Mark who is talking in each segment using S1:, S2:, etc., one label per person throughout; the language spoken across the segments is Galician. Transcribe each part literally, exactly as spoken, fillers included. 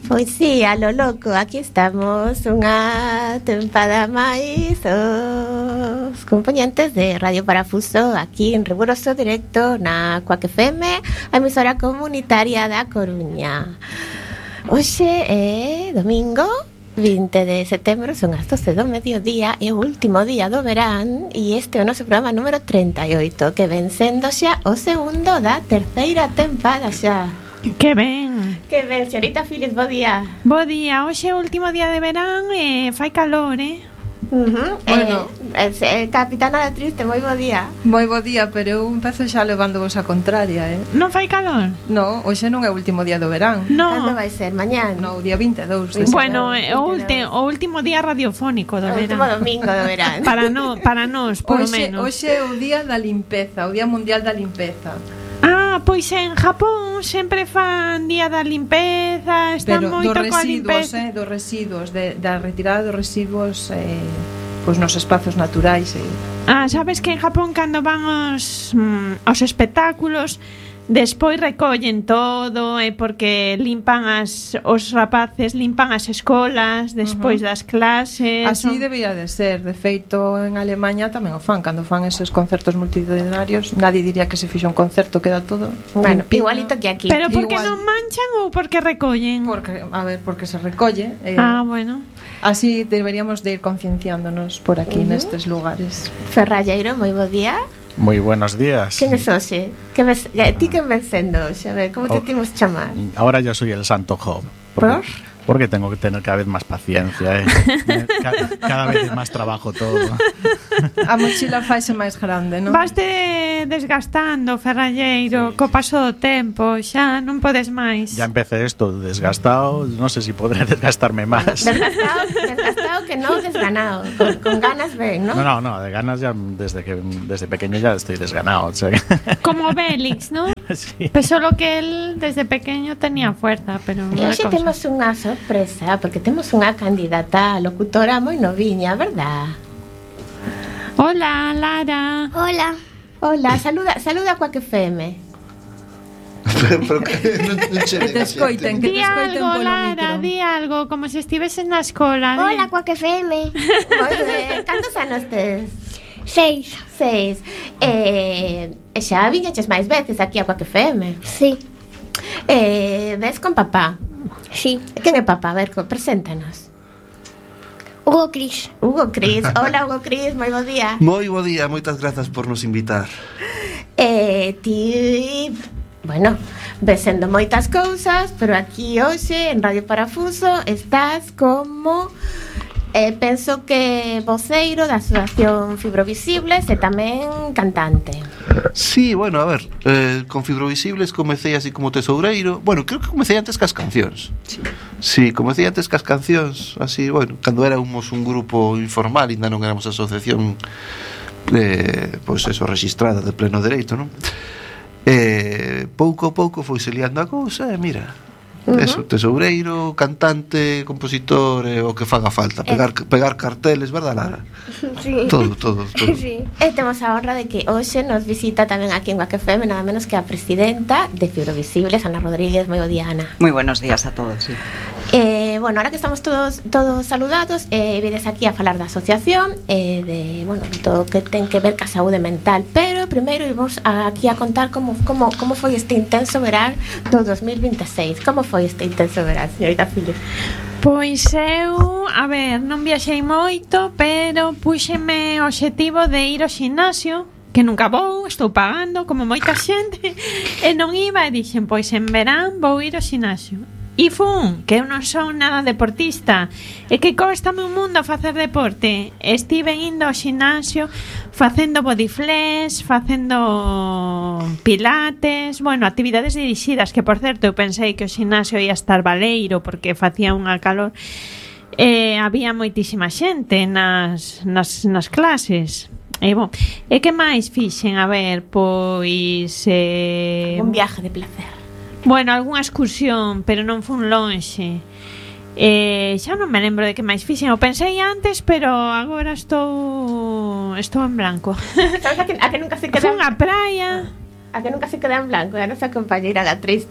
S1: Pois sí, a lo loco, aquí estamos unha tempada máis os componentes de Radio Parafuso aquí en riguroso directo na Cuac F M, a emisora comunitaria da Coruña. Hoxe é domingo vinte de setembro, son as doce do mediodía, é o último día do verán e este é o noso programa número trinta e oito, que ven sendo xa o segundo da terceira tempada xa.
S2: Que ben.
S1: Que ben, señorita Filis, bo día.
S2: Bo día, hoxe é o último día de verán e fai calor, eh?
S1: Uh-huh.
S3: Bueno,
S1: eh, eh, Capitana da Triste, moi bo día.
S3: moi bo día, pero eu empezo xa levándovos a contraria, eh?
S2: Non fai calor?
S3: No, hoxe non é o último día do verán.
S1: Cando
S2: No.
S1: vai ser? Mañán?
S3: No, o día vinte e dous de
S2: Bueno,
S1: Ese-
S2: é o, ulti- o último día radiofónico do
S1: O último
S2: verán.
S1: domingo do verán.
S2: Para no, para nós, por lo
S3: Hoxe,
S2: menos.
S3: hoxe é o día da limpeza, o día mundial da limpeza.
S2: Ah, pois en Japón sempre fan día da limpeza, están
S3: Pero
S2: moito
S3: dos
S2: coa
S3: residuos,
S2: limpeza.
S3: eh, dos residuos, de, da retirada dos residuos eh, pois nos espazos naturais. Eh.
S2: Ah, sabes que en Japón cando van os, mm, os espectáculos despois recollen todo, é eh, porque limpan as os rapaces limpan as escolas despois
S3: Uh-huh.
S2: das clases.
S3: Así
S2: son...
S3: debía de ser. De feito, en Alemanha tamén o fan. Cando fan esos concertos multitudinarios, nadie diría que se fixo un concerto, queda todo
S1: Bueno,
S3: limpino.
S1: igualito que aquí.
S2: Pero por que
S3: Igual.
S2: non manchan ou porque recollen?
S3: Porque, a ver, porque se recolle. Eh,
S2: Ah, bueno.
S3: Así deberíamos de ir concienciándonos por aquí,
S1: Uh-huh.
S3: nestes lugares.
S1: Ferralleiro, moi bo día.
S4: Moi buenos días.
S1: Quen é hoxe? Que ves, eh, ti que ves sendo hoxe? A ver, como te
S4: Oh.
S1: timos chamar?
S4: Ahora ya soy el Santo Job.
S1: ¿Por?
S4: Porque tengo que tener cada vez más paciencia, ¿eh? cada, cada vez es más trabajo todo.
S3: A mochila faise máis grande, non?
S2: Vaste desgastando, Ferralleiro, co paso do tempo, xa non podes máis.
S4: Ya empecé esto desgastado, no sé si podré desgastarme más.
S1: Desgastado, desgastado que non desganado. Con, con ganas ven, ¿no?
S4: No, no, no, de ganas ya desde que desde pequeño ya estoy desganado. O sea que-
S2: Como Bélix, ¿no?
S4: sí.
S2: Pues solo que él desde pequeño tenía fuerza, pero
S1: E
S2: unha
S1: hoxe
S2: cosa.
S1: temos unha sorpresa, porque temos unha candidata a locutora moi noviña, verdad?
S2: Hola, Lara.
S5: Hola.
S1: Hola, saluda, saluda a Cuac F M.
S6: pero, pero que non, non che
S3: Que te escoiten, que
S2: Di
S3: te escoiten
S2: algo,
S3: polo
S2: Lara,
S3: micro.
S2: di algo, como se estiveses na escola. di.
S5: Hola, Cuac F M.
S1: Moi ben, cantos anos tes?
S5: Seis.
S1: Seis. Eh, e xa viñeches máis veces aquí a Cuac F M.
S5: Sí.
S1: Eh, ves con papá.
S5: Sí.
S1: Quen é papá? A ver, co- preséntanos.
S5: Hugo Cris.
S1: Hugo Cris. Hola, Hugo Cris, moi bo día.
S6: Moi bo día, moitas grazas por nos invitar.
S1: Eh, ti, bueno, ves sendo moitas cousas, pero aquí hoxe en Radio Parafuso estás como eh, penso que voceiro da Asociación Fibrovisibles e tamén cantante.
S6: Sí, bueno, a ver, eh, con Fibrovisibles comecei así como tesoureiro. Bueno, creo que comecei antes cas cancións. Sí, sí comecei antes cas cancións. Así, bueno, cando éramos un grupo informal, ainda non éramos asociación eh, pois eso, registrada de pleno dereito, non? Eh, pouco a pouco foise liando a cousa e mira,
S1: Uh-huh.
S6: eso, tesoureiro, cantante, compositor, e o que faga falta, pegar, pegar carteles, verdad, Lara?
S5: Sí.
S6: Todo, todo, todo.
S5: Sí.
S1: E temos a honra de que hoxe nos visita tamén aquí en Cuac F M nada menos que a presidenta de Fibrovisibles, Ana Rodríguez. Moi bo día, Ana.
S7: Muy buenos días a todos. Sí.
S1: Eh, bueno, ahora que estamos todos todos saludados, eh, vienes aquí a falar da asociación, eh, de, bueno, de todo o que ten que ver ca saúde mental, pero primeiro imos a, aquí a contar como, como, como foi este intenso verán do dos mil vinte e seis. Como foi este intenso verán, señorita Filis?
S2: Pois eu, a ver, non viaxei moito, pero puxeme o obxectivo de ir ao ximnasio, que nunca vou, estou pagando como moita xente, e non iba e dixen, pois en verán vou ir ao ximnasio. E fun, que eu non son nada deportista, e que costame un mundo facer deporte. Estive indo ao ximnasio facendo bodyflex, facendo pilates, bueno, actividades dirixidas, que por certo eu pensei que o ximnasio ia estar baleiro porque facía unha calor. Eh, había moitísima xente nas, nas, nas clases. E, bon, e que máis fixen? A ver, pois eh,
S1: Un viaje de placer.
S2: bueno, algunha excursión, pero non fun lonxe. Eh, xa non me lembro de que máis fixen. O pensei antes, pero agora estou estou en blanco.
S1: Sabes a que, a que nunca se queda
S2: Fun á praia.
S1: a que nunca se queda en blanco? É a nosa compañeira da Triste.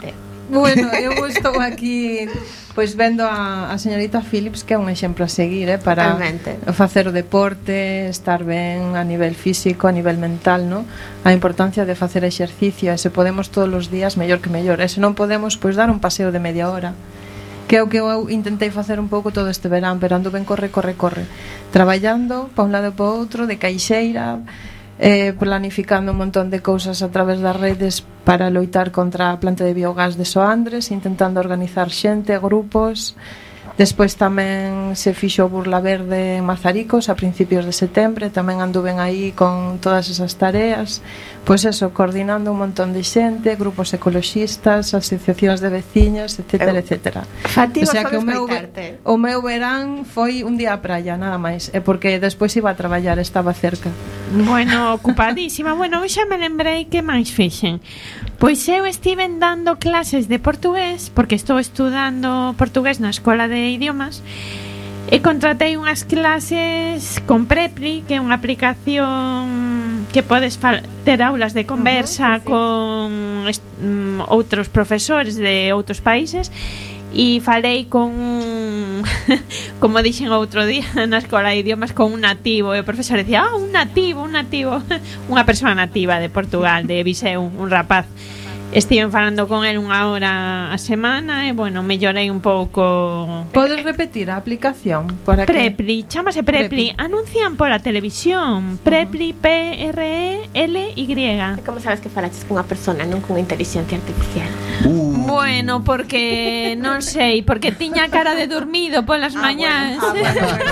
S3: Bueno, eu estou aquí pois vendo a, a señorita Phillips, que é un exemplo a seguir, eh, para
S1: Totalmente.
S3: facer o deporte, estar ben a nivel físico, a nivel mental, ¿no? A importancia de facer exercicio, e se podemos todos os días, mellor que mellor. E se non podemos, pois dar un paseo de media hora, que é o que eu intentei facer un pouco todo este verán, pero ando ben corre, corre, corre, traballando pa un lado e pa outro, de caixeira, eh, planificando un montón de cousas a través das redes para loitar contra a planta de biogás de Soandres, intentando organizar xente, grupos. Despois tamén se fixo o Burla Verde en Mazaricos a principios de setembro, tamén anduven aí con todas esas tareas, pois eso, coordinando un montón de xente, grupos ecoloxistas, asociacións de veciños, etcétera, etcétera.
S1: Fátima,
S3: O sea que o
S1: fomes
S3: meu,
S1: coitarte.
S3: o meu verán foi un día á praia, nada máis, e porque despois iba a traballar, estaba cerca.
S2: Bueno, ocupadísima. Bueno, xa me lembrei que máis fixen. Pois eu estiven dando clases de portugués, porque estou estudando portugués na Escola de Idiomas, e contratei unhas clases con Preply, que é unha aplicación que podes ter aulas de conversa uh-huh, sí, sí. con um, outros profesores de outros países. E falei con un como dixen outro día na Escola de Idiomas, con un nativo, e o profesor decía, ah, un nativo, un nativo unha persoa nativa de Portugal, de Viseu, un rapaz. Estiven falando con el unha hora a semana e, bueno, mellorei un pouco.
S3: Podes repetir a aplicación? Para
S2: Preply, chamase Preply. Preply. Anuncian pola televisión. Preply, P R E L Y.
S1: Como sabes que falaches cunha persona, non cunha inteligencia artificial?
S6: Uh.
S2: Bueno, porque non sei, porque tiña cara de dormido polas ah, mañás. Bueno, ah, bueno,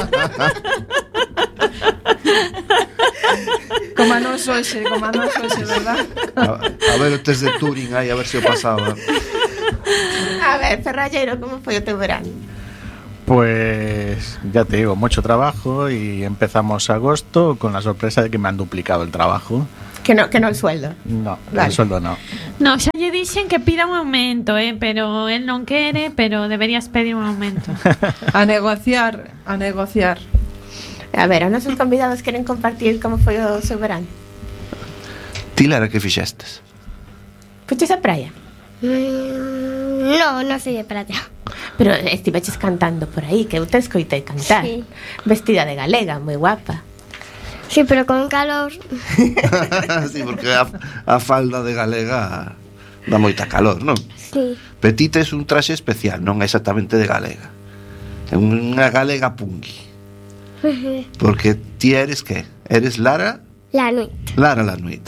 S2: bueno.
S3: Como a non soxe, como a non soxe, verdad?
S6: A, a ver o test de Turing aí, a ver se o pasaba.
S1: A ver, Ferrallero, como foi o teu verán?
S4: Pues ya te digo, mucho trabajo, y empezamos agosto con la sorpresa de que me han duplicado el trabajo.
S1: Que no, que no el sueldo.
S4: No,
S1: vale.
S4: El sueldo no.
S2: No, xa lle dixen que pida un aumento, eh, pero él non quere, pero deberías pedir un aumento.
S3: A negociar, a negociar.
S1: A ver, os nosos convidados queren compartir como foi o seu verán.
S6: Ti, Lara, que fixestes?
S1: Fuches a praia?
S5: Mm, no, non sei de praia.
S1: Pero estiveches cantando por aí, que eu te escoitei cantar.
S5: Sí.
S1: Vestida de galega, moi guapa.
S5: Sí, pero con calor.
S6: Sí, porque a, a falda de galega dá moita calor, non?
S5: Sí.
S6: Petite é un traxe especial, non é exactamente de galega. É unha galega punky. Porque ti eres que? Eres Lara?
S5: La Nuit.
S6: Lara La Nuit.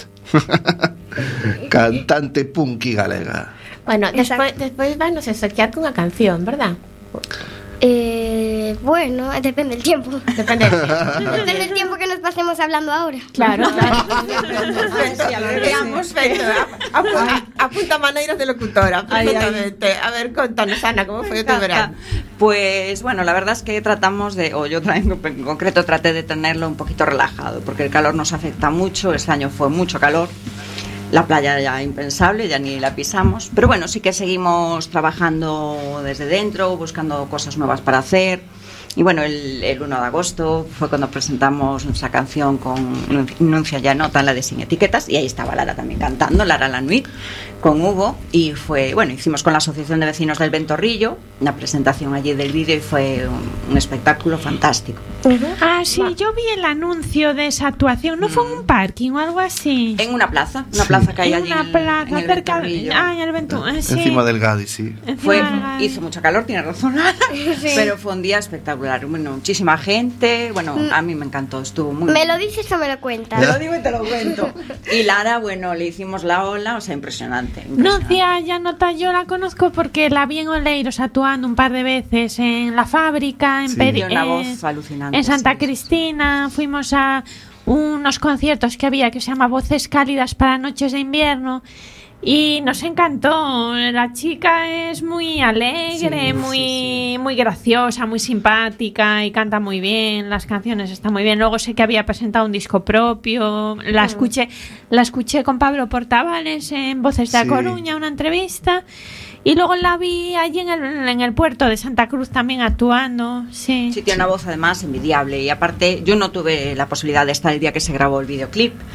S6: Cantante punky galega.
S1: Bueno, despois, despois van nos saquear cunha canción, verdad?
S5: Eh, bueno, depende del tiempo.
S1: Depende del tiempo.
S5: Depende del tiempo que nos pasemos hablando ahora.
S1: Claro, claro. Veamos, apunta maneiras de locutora, perfectamente. A ver, contanos, Ana, ¿cómo fue tu verano?
S7: Pues bueno, la verdad es que tratamos de, o yo en concreto traté de tenerlo un poquito relajado, porque el calor nos afecta mucho. Este año fue mucho calor. La playa ya impensable, ya ni la pisamos. Pero bueno, sí que seguimos trabajando desde dentro, buscando cosas nuevas para hacer. Y bueno, el, el uno de agosto fue cuando presentamos nuestra canción con Nuncia Ya Nota, la de Sin Etiquetas, y ahí estaba Lara también cantando, Lara La Nuit, con Hugo. Y fue, bueno, hicimos con la Asociación de Vecinos del Ventorrillo una presentación allí del vídeo y fue un, un espectáculo fantástico.
S2: Uh-huh. Ah, sí, yo vi el anuncio de esa actuación. ¿No fue en un parking o algo así?
S7: En una plaza, una plaza que hay
S2: en
S7: allí
S2: una
S7: en,
S2: plaza,
S7: en el
S2: cerca,
S7: Ventorrillo.
S2: ah, en el Ventorrillo, sí.
S6: Encima del Gadi, sí.
S7: Fue, hizo mucho calor, tiene razón, sí. Pero fue un día espectacular. Bueno, muchísima gente, bueno, a mí me encantó, estuvo muy
S5: ¿Me
S7: bien.
S5: lo dices o me lo cuentas?
S7: Te lo digo y te lo cuento. Y Lara, bueno, le hicimos la ola, o sea, impresionante, impresionante.
S2: Nuncia Ya Nota, yo la conozco porque la vi en Oleiros actuando un par de veces en la fábrica, en
S6: Sí.
S2: Peri-
S7: Tiene una
S2: eh,
S7: voz alucinante.
S2: en Santa
S7: sí.
S2: Cristina, fuimos a unos conciertos que había que se llama Voces Cálidas para Noches de Invierno. Y nos encantó. La chica es muy alegre,
S6: Sí,
S2: muy,
S6: sí, sí.
S2: muy graciosa, muy simpática y canta muy bien. Las canciones están muy bien. Luego sé que había presentado un disco propio. La escuché, la escuché con Pablo Portavales en Voces de
S6: Sí.
S2: A Coruña, una entrevista. Y luego la vi allí en el, en el puerto de Santa Cruz también actuando. Sí.
S7: Sí, tiene una voz además envidiable. Y aparte, yo no tuve la posibilidad de estar el día que se grabó el videoclip,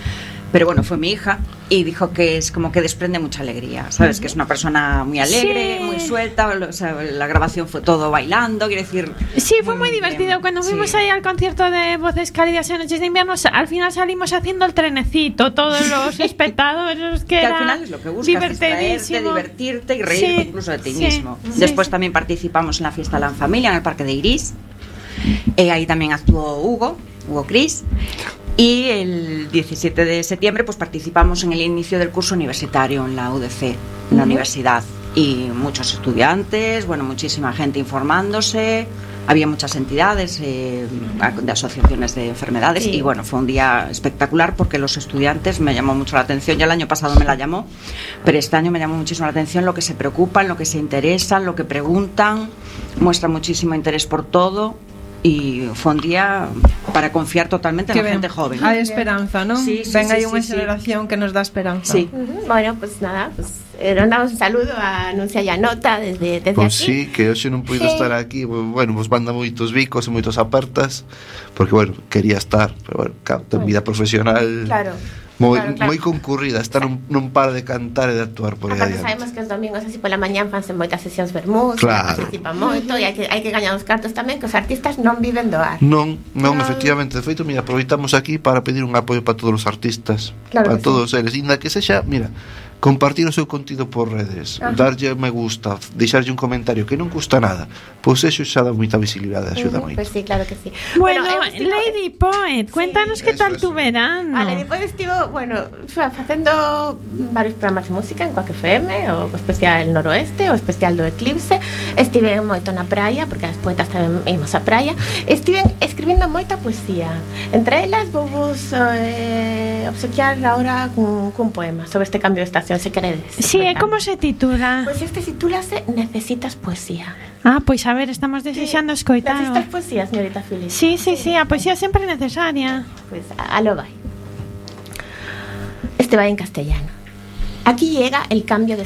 S7: pero bueno, fue mi hija y dijo que es como que desprende mucha alegría, ¿sabes? Que es una persona muy alegre,
S2: Sí.
S7: muy suelta, o sea, la grabación fue todo bailando, quiero decir...
S2: Sí, fue muy
S7: bien.
S2: divertido. Cuando fuimos
S7: Sí.
S2: ahí al concierto de Voces Cálidas en Noches de Invierno, al final salimos haciendo el trenecito, todos los espectadores, que,
S7: Que
S2: era
S7: al final es lo que buscas, distraerte,
S2: divertidísimo.
S7: divertirte y reírte
S2: Sí,
S7: incluso de ti
S2: sí,
S7: mismo.
S2: sí,
S7: Después
S2: sí.
S7: también participamos en la fiesta de la familia en el Parque de Iris. Eh, ahí también actuó Hugo, Hugo Cris. Y el diecisiete de septiembre pues participamos en el inicio del curso universitario en la U D C, en la universidad. Y muchos estudiantes, bueno, muchísima gente informándose. Había muchas entidades eh, de asociaciones de enfermedades
S1: Sí.
S7: y bueno, fue un día espectacular porque los estudiantes me llamó mucho la atención. Ya el año pasado me la llamó, pero este año me llamó muchísimo la atención lo que se preocupan, lo que se interesan, lo que preguntan, muestran muchísimo interés por todo y fue un día para confiar totalmente en
S3: Que
S7: la
S3: ben,
S7: gente joven.
S3: Hai esperanza, non?
S7: Sí, sí,
S3: Ven
S7: sí,
S3: aí
S7: sí,
S3: unha
S7: sí.
S3: xeración que nos dá esperanza.
S7: Sí.
S1: Ujú. Bueno, pues nada, pues eh, mandamos un saludo a Anuncia Llanota desde, desde
S6: Pois
S1: aquí.
S6: sí, que hoxe non puido
S1: Sí.
S6: estar aquí. Bueno, vos manda moitos bicos e moitos apertas, porque, bueno, quería estar, pero, bueno, claro, ten vida profesional
S1: Claro.
S6: moi,
S1: Claro, claro.
S6: moi concurrida. Está non, non para de cantar e de actuar por aí
S1: Aparte
S6: adiante.
S1: sabemos que os domingos así pola mañán fanse moitas sesións vermús,
S6: Claro.
S1: participa moito e hai que, hai que gañar os cartos tamén, que os artistas non viven do ar.
S6: Non, non,
S1: Non.
S6: efectivamente. De feito, mira, aproveitamos aquí para pedir un apoio para todos os artistas,
S1: Claro
S6: para
S1: que
S6: todos eles, inda que sexa, mira, compartir o seu contido por redes,
S1: Ajá.
S6: darlle me gusta, deixarlle un comentario que non custa nada, pois eso xa dá moita visibilidade, axuda
S1: Ujú,
S6: moito.
S1: Pues sí, claro que sí.
S2: Bueno,
S1: hemos tido-
S2: Lady Poet, cuéntanos qué
S6: Eso,
S2: tal tu
S6: eso.
S2: verano.
S1: Vale, despois estivo, bueno, fa- facendo varios programas de música en Quack F M, o especial Noroeste, o especial do Eclipse. Estive moito na praia, porque as poetas tamén imos á praia. Estive escribindo moita poesía. Entre elas vou vos eh, obsequiar agora cun, cun poema sobre este cambio de estación, se queredes.
S2: Sí, ¿eh? ¿Cómo se titula?
S1: Pois este titúlase Necesitas poesía.
S2: Ah, pois a ver, estamos desexando escoitalo.
S1: Necesitas poesía, señorita Fili.
S2: Sí, sí, sí, a poesía sempre é necesaria.
S1: Pues a, a lo vai. Este va en castellano. Aquí llega el cambio de